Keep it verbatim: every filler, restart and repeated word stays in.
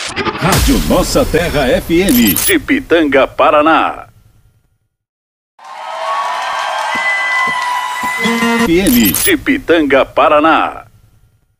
Rádio Nossa Terra F M, de Pitanga, Paraná. F M, de Pitanga, Paraná.